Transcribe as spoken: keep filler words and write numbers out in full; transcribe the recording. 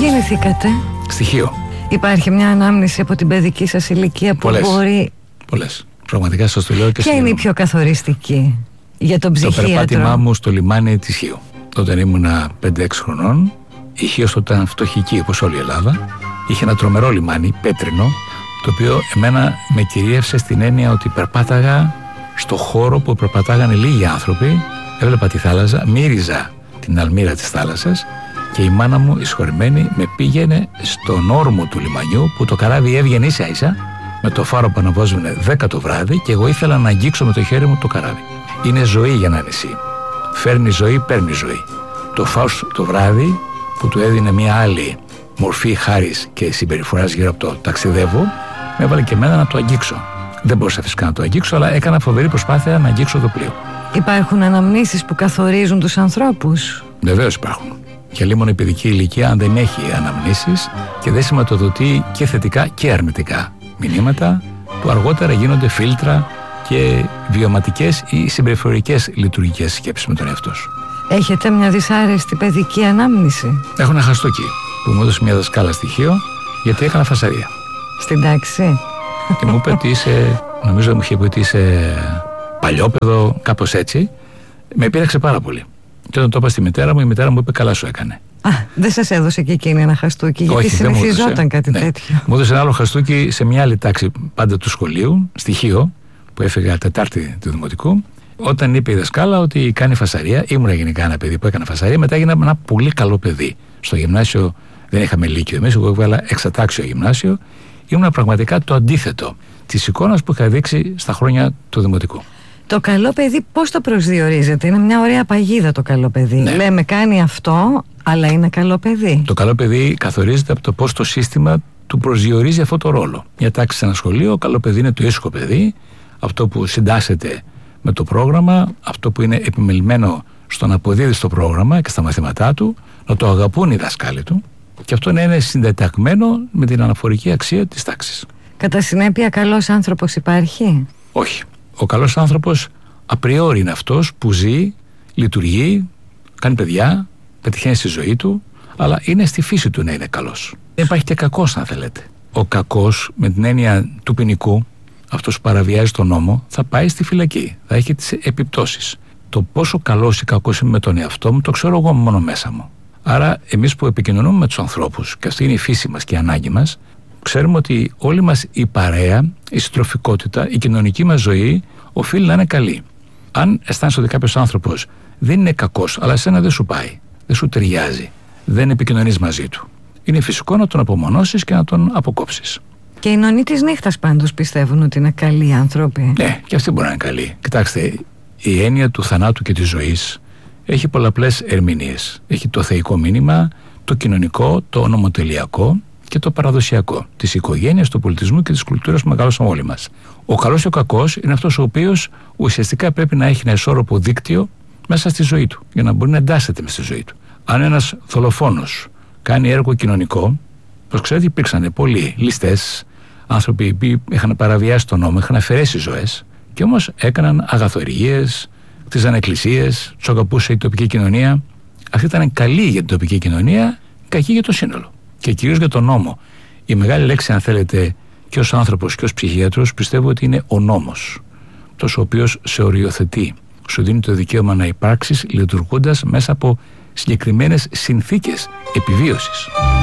γεννηθήκατε? Στοιχείο. Υπάρχει μια ανάμνηση από την παιδική σας ηλικία που Πολλές. μπορεί... Πολλές. Πραγματικά σας το λέω και ποια είναι η πιο καθοριστική για τον ψυχίατρο? Το περπάτημά μου στο λιμάνι της Χίου. Όταν ήμουνα πέντε έξι χρονών, η Χίος ήταν φτωχική όπως όλη η Ελλάδα. Είχε ένα τρομερό λιμάνι, πέτρινο, το οποίο εμένα με κυρίευσε στην έννοια ότι περπάταγα στο χώρο που περπατάγανε λίγοι άνθρωποι, έβλεπα τη θάλασσα, μύριζα την αλμύρα της θάλασσας και η μάνα μου, η συγχωρημένη, με πήγαινε στον όρμο του λιμανιού που το καράβι έβγαινε ίσα ίσα με το φάρο που αναβόζουνε δέκα το βράδυ και εγώ ήθελα να αγγίξω με το χέρι μου το καράβι. Είναι ζωή για ένα νησί. Φέρνει ζωή, παίρνει ζωή. Το φως το βράδυ που του έδινε μια άλλη μορφή χάρης και συμπεριφοράς γύρω από το ταξιδεύω, με έβαλε και εμένα να το αγγίξω. Δεν μπορούσα φυσικά να το αγγίξω, αλλά έκανα φοβερή προσπάθεια να αγγίξω το πλοίο. Υπάρχουν αναμνήσεις που καθορίζουν τους ανθρώπους? Βεβαίως υπάρχουν. Και λίμωνο η παιδική ηλικία, αν δεν έχει αναμνήσεις και δεν σηματοδοτεί και θετικά και αρνητικά μηνύματα, που αργότερα γίνονται φίλτρα και βιωματικές ή συμπεριφορικές λειτουργικές σκέψεις με τον εαυτό σου. Έχετε μια δυσάρεστη παιδική ανάμνηση? Έχω ένα χαστούκι που μου έδωσε μια δασκάλα στοιχείο γιατί έκανα φασαρία. Στην τάξη? Και μου είπε ότι είσαι, νομίζω μου είχε πει ότι είσαι παλιόπαιδο, κάπως έτσι. Με πείραξε πάρα πολύ. Και όταν το είπα στη μητέρα μου, η μητέρα μου είπε καλά σου έκανε. Α, δεν σας έδωσε και εκείνη ένα χαστούκι? Γιατί όχι, συνηθιζόταν κάτι ναι. τέτοιο. Μου έδωσε ένα άλλο χαστούκι σε μια άλλη τάξη πάντα του σχολείου, στοιχείο, που έφυγα Τετάρτη του Δημοτικού. Όταν είπε η δασκάλα ότι κάνει φασαρία, ήμουν γενικά ένα παιδί που έκανε φασαρία, μετά έγινα ένα πολύ καλό παιδί. Στο γυμνάσιο δεν είχαμε λύκειο εμείς, εγώ έβγαλα εξατάξιο γυμνάσιο. Ήμουν πραγματικά το αντίθετο της εικόνας που είχα δείξει στα χρόνια του Δημοτικού. Το καλό παιδί πώς το προσδιορίζετε? Είναι μια ωραία παγίδα το καλό παιδί. Ναι. Λέμε κάνει αυτό, αλλά είναι καλό παιδί. Το καλό παιδί καθορίζεται από το πώς το σύστημα του προσδιορίζει αυτό το ρόλο. Μια τάξη σε ένα σχολείο, καλό παιδί είναι το ήσυχο παιδί, αυτό που συντάσσεται με το πρόγραμμα, αυτό που είναι επιμελημένο στο να αποδίδει στο πρόγραμμα και στα μαθήματά του, να το αγαπούν οι δάσκαλοι του και αυτό να είναι συντεταγμένο με την αναφορική αξία της τάξης. Κατά συνέπεια, καλός άνθρωπος υπάρχει? Όχι. Ο καλός άνθρωπος απριόρι είναι αυτός που ζει, λειτουργεί, κάνει παιδιά, πετυχαίνει στη ζωή του, αλλά είναι στη φύση του να είναι καλός. Δεν υπάρχει και κακός, αν θέλετε. Ο κακός, με την έννοια του ποινικού, αυτός που παραβιάζει τον νόμο, θα πάει στη φυλακή, θα έχει τις επιπτώσεις. Το πόσο καλός ή κακός είμαι με τον εαυτό μου, το ξέρω εγώ μόνο μέσα μου. Άρα, εμείς που επικοινωνούμε με τους ανθρώπους, και αυτή είναι η φύση μας και η ανάγκη μας, ξέρουμε ότι όλη μας η παρέα, η συντροφικότητα, η κοινωνική μας ζωή οφείλει να είναι καλή. Αν αισθάνεσαι ότι κάποιος άνθρωπος δεν είναι κακός, αλλά εσένα δεν σου πάει, δεν σου ταιριάζει, δεν επικοινωνείς μαζί του, είναι φυσικό να τον απομονώσεις και να τον αποκόψεις. Και οι νονοί της νύχτας πάντως πιστεύουν ότι είναι καλοί άνθρωποι. Ναι, και αυτοί μπορεί να είναι καλοί. Κοιτάξτε, η έννοια του θανάτου και της ζωής έχει πολλαπλές ερμηνείες. Έχει το θεϊκό μήνυμα, το κοινωνικό, το νομοτελειακό και το παραδοσιακό, της οικογένειας, του πολιτισμού και της κουλτούρας που μεγαλώσαμε όλοι μας. Ο καλός και ο κακός είναι αυτός ο οποίος ουσιαστικά πρέπει να έχει ένα ισόρροπο δίκτυο μέσα στη ζωή του, για να μπορεί να εντάσσεται μες στη ζωή του. Αν ένας δολοφόνος κάνει έργο κοινωνικό, όπως ξέρετε, υπήρξαν πολλοί ληστές, άνθρωποι που είχαν παραβιάσει τον νόμο, είχαν αφαιρέσει ζωές και όμως έκαναν αγαθοεργίες, κτίζαν εκκλησίες, τους αγαπούσε η τοπική κοινωνία. Αυτή ήταν καλή για την τοπική κοινωνία, κακή για το σύνολο. Και κυρίως για τον νόμο. Η μεγάλη λέξη, αν θέλετε, και ως άνθρωπος και ως ψυχίατρος, πιστεύω ότι είναι ο νόμος. Αυτός ο οποίος σε οριοθετεί, σου δίνει το δικαίωμα να υπάρξεις λειτουργώντας μέσα από συγκεκριμένες συνθήκες επιβίωσης.